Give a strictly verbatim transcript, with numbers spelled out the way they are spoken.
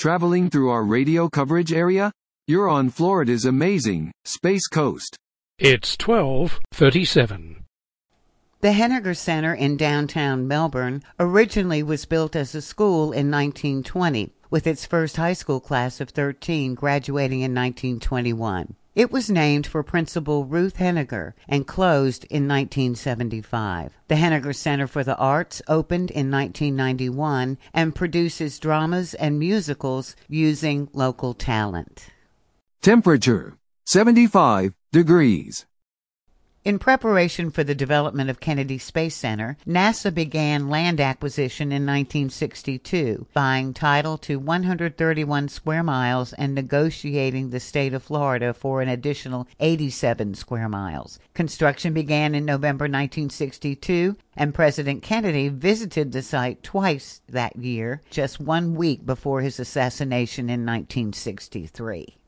Traveling through our radio coverage area? You're on Florida's amazing Space Coast. It's twelve thirty-seven. The Henniger Center in downtown Melbourne originally was built as a school in nineteen twenty, with its first high school class of thirteen graduating in nineteen twenty-one. It was named for Principal Ruth Henniger and closed in nineteen seventy-five. The Henniger Center for the Arts opened in nineteen ninety-one and produces dramas and musicals using local talent. Temperature, seventy-five degrees. In preparation for the development of Kennedy Space Center, NASA began land acquisition in nineteen sixty-two, buying title to one hundred thirty-one square miles and negotiating the state of Florida for an additional eighty-seven square miles. Construction began in November nineteen sixty-two, and President Kennedy visited the site twice that year, just one week before his assassination in nineteen sixty-three.